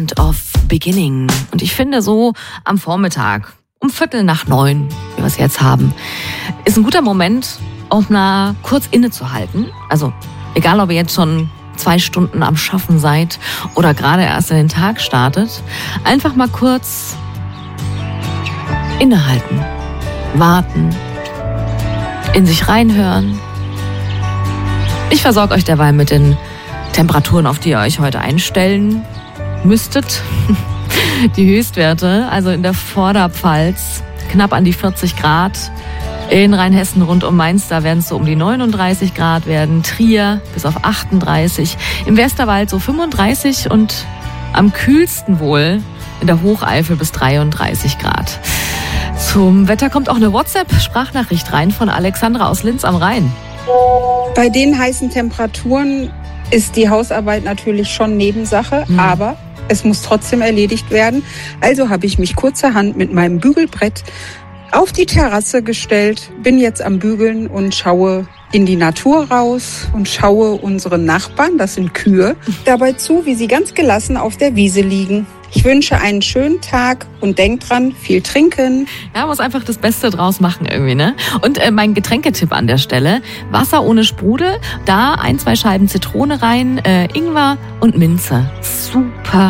Of Beginning. Und ich finde so am Vormittag, um 8:45, wie wir es jetzt haben, ist ein guter Moment, um mal kurz innezuhalten. Also egal, ob ihr jetzt schon 2 Stunden am Schaffen seid oder gerade erst in den Tag startet, einfach mal kurz innehalten, warten, in sich reinhören. Ich versorge euch derweil mit den Temperaturen, auf die ihr euch heute einstellen müsstet. Die Höchstwerte, also in der Vorderpfalz, knapp an die 40 Grad. In Rheinhessen rund um Mainz, da werden es so um die 39 Grad werden. Trier bis auf 38. Im Westerwald so 35 und am kühlsten wohl in der Hocheifel bis 33 Grad. Zum Wetter kommt auch eine WhatsApp-Sprachnachricht rein von Alexandra aus Linz am Rhein. Bei den heißen Temperaturen ist die Hausarbeit natürlich schon Nebensache, aber es muss trotzdem erledigt werden. Also habe ich mich kurzerhand mit meinem Bügelbrett auf die Terrasse gestellt, bin jetzt am Bügeln und schaue in die Natur raus und schaue unseren Nachbarn, das sind Kühe, dabei zu, wie sie ganz gelassen auf der Wiese liegen. Ich wünsche einen schönen Tag und denkt dran, viel trinken. Ja, muss einfach das Beste draus machen irgendwie, ne? Und mein Getränketipp an der Stelle, Wasser ohne Sprudel, da 1-2 Scheiben Zitrone rein, Ingwer und Minze. Super